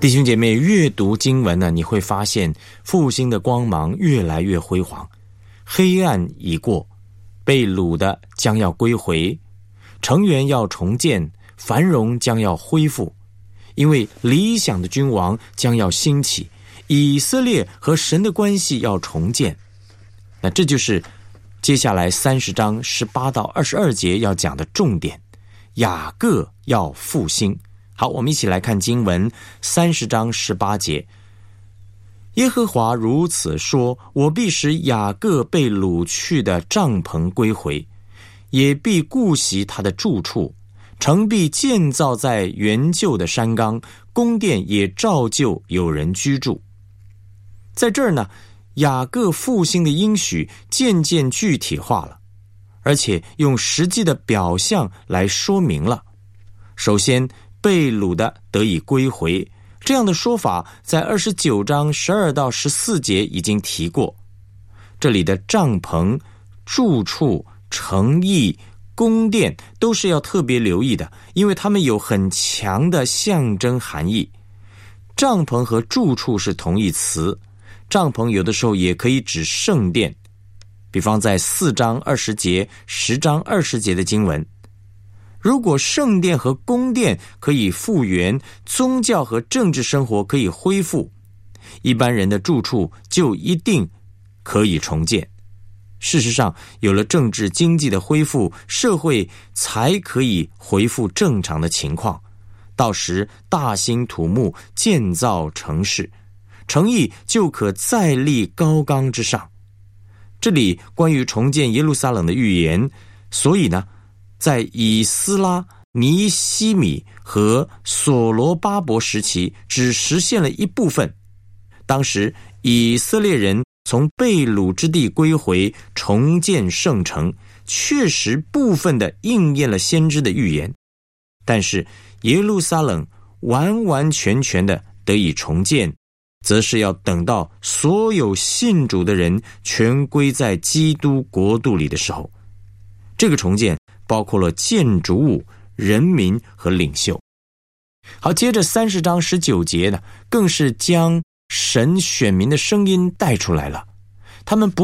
弟兄姐妹，阅读经文呢，你会发现复兴的光芒越来越辉煌，黑暗已过，被掳的将要归回，城垣要重建，繁荣将要恢复，因为理想的君王将要兴起，以色列和神的关系要重建。那这就是接下来30章18到22节要讲的重点，雅各要复兴。好，我们一起来看经文30章18节。耶和华如此说，我必使雅各被掳去的帐篷归回，也必顾惜他的住处，城必建造在原旧的山冈，宫殿也照旧有人居住。在这儿呢，雅各复兴的应许渐渐具体化了，而且用实际的表象来说明了。首先，被掳的得以归回，这样的说法在29章12到14节已经提过。这里的帐篷、住处、城邑、宫殿都是要特别留意的，因为它们有很强的象征含义。帐篷和住处是同义词，帐篷有的时候也可以指圣殿，比方在4章20节、10章20节的经文。如果圣殿和宫殿可以复原，宗教和政治生活可以恢复，一般人的住处就一定可以重建。事实上，有了政治经济的恢复，社会才可以恢复正常的情况，到时大兴土木，建造城市，城邑就可再立高冈之上。这里关于重建耶路撒冷的预言，所以呢，在以斯拉、尼希米和所罗巴伯时期只实现了一部分。当时以色列人从被掳之地归回，重建圣城，确实部分的应验了先知的预言，但是耶路撒冷完完全全的得以重建，则是要等到所有信主的人全归在基督国度里的时候。这个重建包括了建筑物、人民和领袖。好，接着30章19节呢，更是将神选民的声音带出来了。他们不